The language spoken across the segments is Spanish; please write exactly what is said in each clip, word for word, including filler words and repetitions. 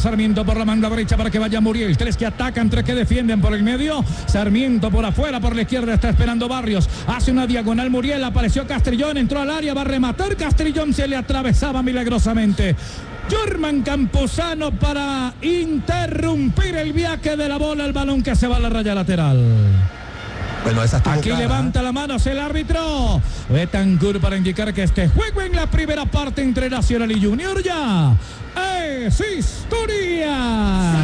Sarmiento por la banda derecha para que vaya Muriel. Tres que atacan, tres que defienden por el medio. Sarmiento por afuera, por la izquierda está esperando Barrios. Hace una diagonal Muriel, apareció Castrillón, entró al área, va a rematar. Castrillón se le atravesaba milagrosamente. Jorman Campuzano para interrumpir el viaje de la bola, el balón que se va a la raya lateral. Bueno, esa Aquí cara, levanta ¿eh? la mano el árbitro Betancourt para indicar que este juego en la primera parte entre Nacional y Junior ya es historia.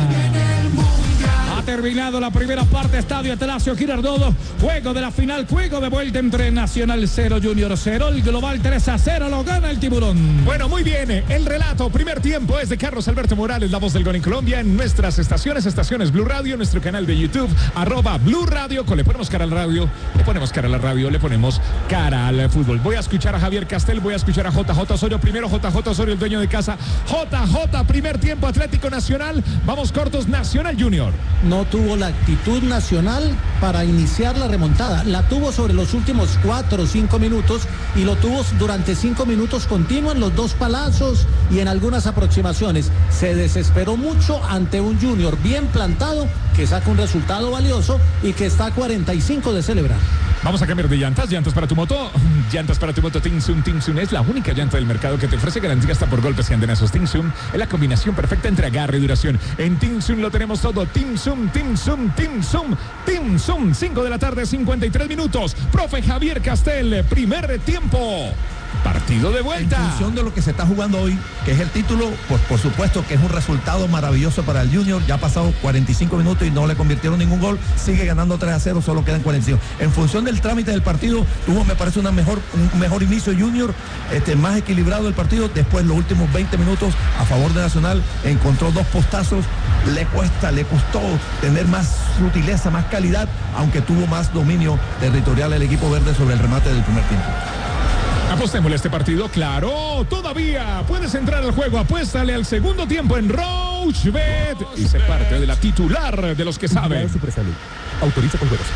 Ha terminado la primera parte, Estadio Atanasio Girardot, juego de la final, juego de vuelta entre Nacional cero, Junior cero, el global tres a cero, lo gana el Tiburón. Bueno, muy bien, el relato, primer tiempo es de Carlos Alberto Morales, la voz del gol en Colombia, en nuestras estaciones, estaciones Blue Radio, nuestro canal de YouTube, arroba Blue Radio, le ponemos cara al radio, le ponemos cara a la radio, le ponemos cara al fútbol. Voy a escuchar a Javier Castel, voy a escuchar a J J Osorio, primero J J Osorio, el dueño de casa. J J, primer tiempo, Atlético Nacional, vamos cortos, Nacional Junior. No tuvo la actitud Nacional para iniciar la remontada. La tuvo sobre los últimos cuatro o cinco minutos y lo tuvo durante cinco minutos continuos en los dos palazos y en algunas aproximaciones. Se desesperó mucho ante un Junior bien plantado que saca un resultado valioso y que está a cuarenta y cinco de celebrar. Vamos a cambiar de llantas, llantas para tu moto, llantas para tu moto Tinsun. Tinsun es la única llanta del mercado que te ofrece garantía hasta por golpes y andenazos. Tinsun es la combinación perfecta entre agarre y duración. En Tinsun lo tenemos todo. Tinsun, Tinsun, Tinsun, Tinsun. cinco de la tarde, cincuenta y tres minutos. Profe Javier Castel, primer tiempo. Partido de vuelta. En función de lo que se está jugando hoy, que es el título, pues por supuesto que es un resultado maravilloso para el Junior. Ya ha pasado cuarenta y cinco minutos y no le convirtieron ningún gol. Sigue ganando tres a cero, solo quedan cuarenta y cinco. En función del trámite del partido, tuvo, me parece, una mejor, un mejor inicio Junior, este, más equilibrado el partido. Después, los últimos veinte minutos a favor de Nacional, encontró dos postazos. Le cuesta, le costó tener más sutileza, más calidad, aunque tuvo más dominio territorial el equipo verde sobre el remate del primer tiempo. Apostémosle a este partido, claro, todavía puedes entrar al juego, apuéstale al segundo tiempo en Rochebet y se parte de la titular de los que saben. Autoriza con juegos.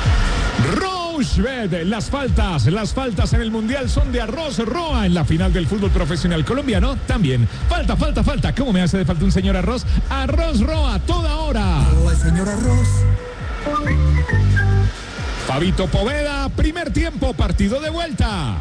Rochebet, las faltas, las faltas en el Mundial son de Arroz Roa en la final del fútbol profesional colombiano también. Falta, falta, falta, ¿cómo me hace de falta un señor Arroz? Arroz Roa, toda hora. Hola, señor Arroz. Fabito Poveda, primer tiempo, partido de vuelta.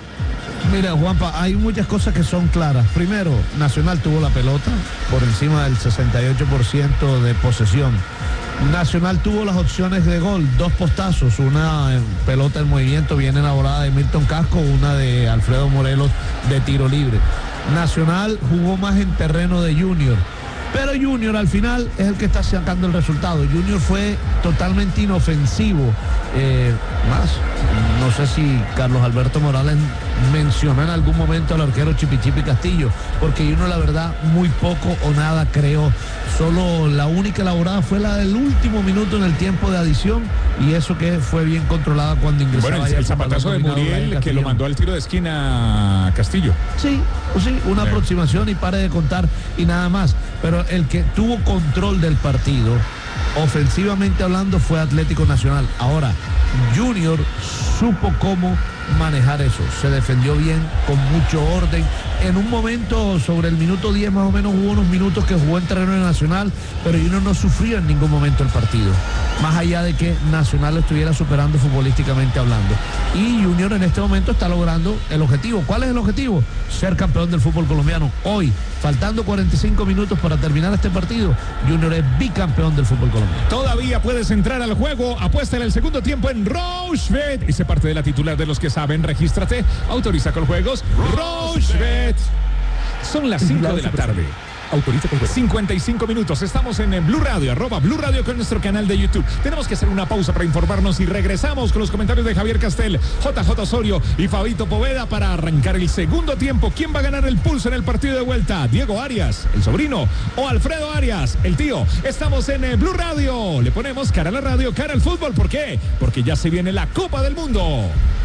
Mira, Juanpa, hay muchas cosas que son claras. Primero, Nacional tuvo la pelota por encima del sesenta y ocho por ciento de posesión. Nacional tuvo las opciones de gol, dos postazos, una en pelota en movimiento bien elaborada de Milton Casco, una de Alfredo Morelos de tiro libre. Nacional jugó más en terreno de Junior, pero Junior al final es el que está sacando el resultado. Junior fue totalmente inofensivo. Eh, más, no sé si Carlos Alberto Morales menciona en algún momento al arquero Chipichipi Castillo, porque Junior la verdad muy poco o nada creó. Solo la única elaborada fue la del último minuto en el tiempo de adición, y eso que fue bien controlada cuando ingresaba. Bueno, el, el zapatazo de Muriel que lo mandó al tiro de esquina Castillo. Sí, pues sí, una sí. aproximación y pare de contar y nada más. Pero el que tuvo control del partido, ofensivamente hablando, fue Atlético Nacional. Ahora, Junior supo cómo manejar eso, se defendió bien, con mucho orden. En un momento, sobre el minuto diez más o menos, hubo unos minutos que jugó en terreno de Nacional, pero Junior no sufrió en ningún momento el partido, más allá de que Nacional lo estuviera superando futbolísticamente hablando. Y Junior en este momento está logrando el objetivo. ¿Cuál es el objetivo? Ser campeón del fútbol colombiano. Hoy, faltando cuarenta y cinco minutos para terminar este partido, Junior es bicampeón del fútbol colombiano. Todavía puedes entrar al juego, apuesta en el segundo tiempo en Rochebet y se parte de la titular de los que saben. Regístrate, autoriza con juegos. Rochebet. Son las cinco de la tarde. Autoriza con juegos. cincuenta y cinco minutos. Estamos en Blue Radio, arroba Blue Radio con nuestro canal de YouTube. Tenemos que hacer una pausa para informarnos y regresamos con los comentarios de Javier Castel, J J Osorio y Fabito Poveda para arrancar el segundo tiempo. ¿Quién va a ganar el pulso en el partido de vuelta? ¿Diego Arias, el sobrino, o Alfredo Arias, el tío? Estamos en Blue Radio. Le ponemos cara a la radio, cara al fútbol. ¿Por qué? Porque ya se viene la Copa del Mundo.